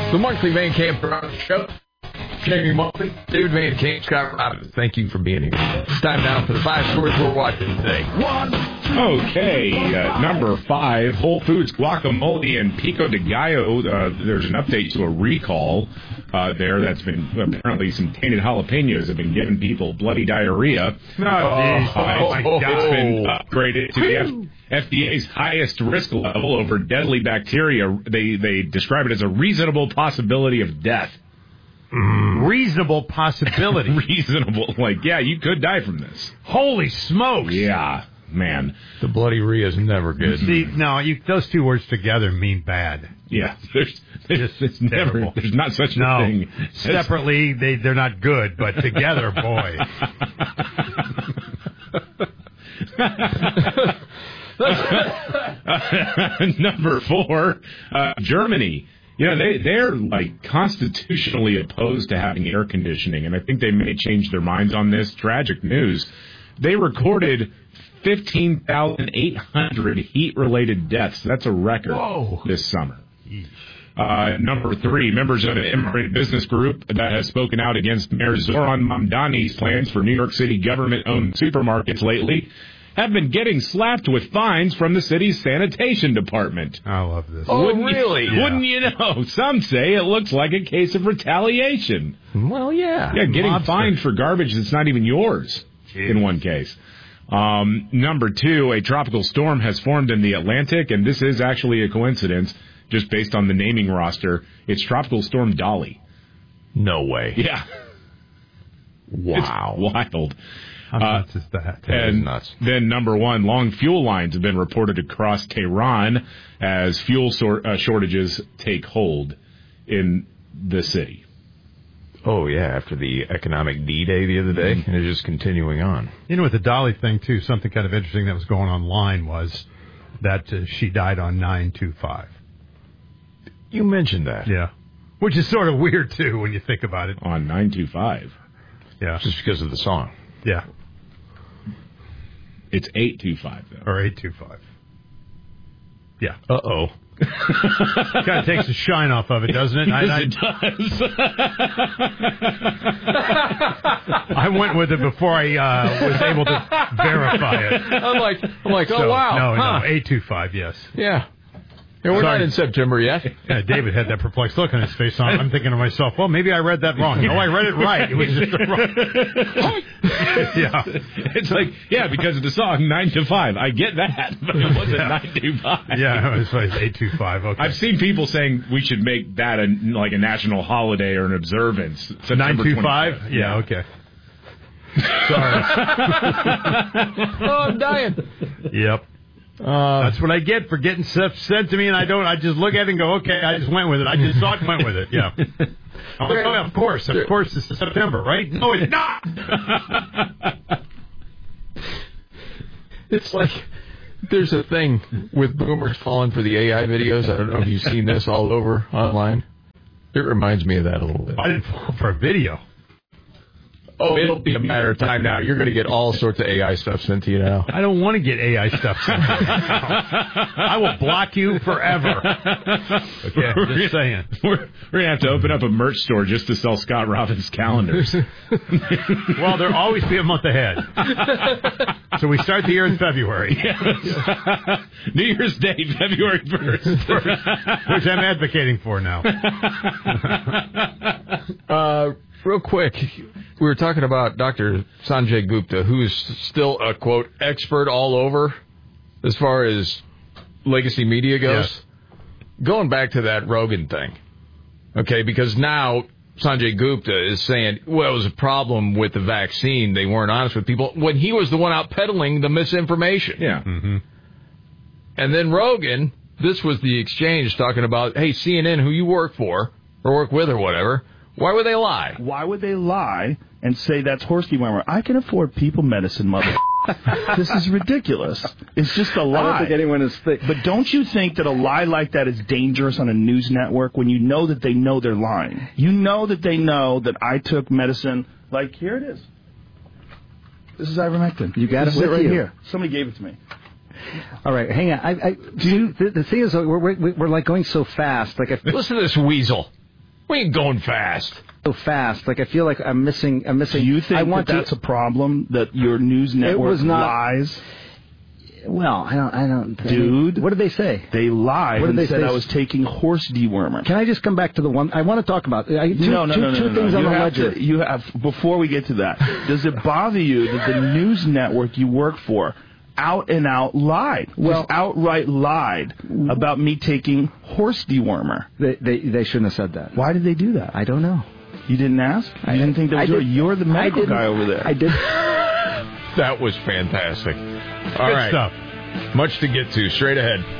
The monthly Van Camp Show. Checking monthly. David Van Camp, Scott Robbins. Thank you for being here. It's time now for the 5 stories we're watching today. Okay, number 5, Whole Foods guacamole and Pico de Gallo. There's an update to a recall there that's been apparently some tainted jalapenos have been giving people bloody diarrhea. Oh, my God. It's been upgraded to the FDA's highest risk level over deadly bacteria. They describe it as a reasonable possibility of death. Reasonable possibility. Reasonable. Like, yeah, you could die from this. Holy smokes. Yeah, man. The bloody rhea is never good. See, no, those two words together mean bad. Yeah, there's terrible. There's not such a thing. Separately, they're not good, but together, boy. Number 4, Germany. You know, they're like constitutionally opposed to having air conditioning, and I think they may change their minds on this. Tragic news. They recorded 15,800 heat-related deaths. That's a record this summer. Number 3, members of an immigrant business group that has spoken out against Mayor Zoran Mamdani's plans for New York City government-owned supermarkets lately have been getting slapped with fines from the city's sanitation department. I love this. Oh, really? Wouldn't you know? Some say it looks like a case of retaliation. Well, yeah. Yeah, getting fined for garbage that's not even yours in one case. Number 2, a tropical storm has formed in the Atlantic, and this is actually a coincidence, just based on the naming roster. It's Tropical Storm Dolly. No way. Yeah. Wow. It's wild. How nuts is that? That is nuts. Then number 1, long fuel lines have been reported across Tehran as fuel shortages take hold in the city. Oh, yeah, after the economic D-Day the other day, and it's just continuing on. You know, with the Dolly thing, too, something kind of interesting that was going online was that she died on 9/25. You mentioned that. Yeah. Which is sort of weird, too, when you think about it. On 9/25. Yeah. Just because of the song. Yeah. It's 8/25, though. Or 8/25. Yeah. Uh-oh. Kind of takes the shine off of it, doesn't it? It does. I went with it before I was able to verify it. I'm like, oh, wow. No, 8/25, yes. Yeah. Yeah, we're not in September yet. Yeah, David had that perplexed look on his face. I'm thinking to myself, well, maybe I read that wrong. No, I read it right. It was just wrong. Yeah. It's like, because of the song 9/5. I get that, but it wasn't 9/5. Yeah, it was 8/25. Okay. I've seen people saying we should make that a national holiday or an observance. So 9/25? Yeah, okay. Sorry. Oh, I'm dying. Yep. That's what I get for getting stuff said to me, and I just look at it and go, okay, I just went with it. I just thought went with it, yeah. Of course, this is September, right? No, it's not! It's like, there's a thing with boomers falling for the AI videos. I don't know if you've seen this all over online. It reminds me of that a little bit. I didn't fall for a video. Oh, it'll be a matter of time now. You're going to get all sorts of AI stuff sent to you now. I don't want to get AI stuff sent to me. I will block you forever. Okay, just saying. We're going to have to open up a merch store just to sell Scott Robbins calendars. Well, they'll always be a month ahead. So we start the year in February. Yes. New Year's Day, February 1st. Which I'm advocating for now. Real quick, we were talking about Dr. Sanjay Gupta, who's still a, quote, expert all over as far as legacy media goes. Yes. Going back to that Rogan thing, okay, because now Sanjay Gupta is saying, well, it was a problem with the vaccine. They weren't honest with people when he was the one out peddling the misinformation. Yeah. Mm-hmm. And then Rogan, this was the exchange talking about, hey, CNN, who you work for or work with or whatever, why would they lie? Why would they lie and say that's horse dewormer? I can afford people medicine, mother. This is ridiculous. It's just a lie. I don't think anyone is... But don't you think that a lie like that is dangerous on a news network when you know that they know they're lying? You know that they know that I took medicine. Like, here it is. This is ivermectin. You got it with right you. here. Somebody gave it to me. All right, hang on. The thing is, we're like going so fast. Like, listen to this weasel. We ain't going fast. So fast. Like, I feel like I'm missing. Do you think that's a problem, that your news network lies? Well, I don't. Dude. What did they say? They lied and said I was taking horse dewormer. Can I just come back to the one I want to talk about? Two things on the ledger. You have, before we get to that, does it bother you that the news network you work for out and out lied? Well, just outright lied about me taking horse dewormer. They shouldn't have said that. Why did they do that? I don't know. You didn't ask? You didn't think that was you're the medical guy over there. I did. That was fantastic. All right. Good stuff. Much to get to. Straight ahead.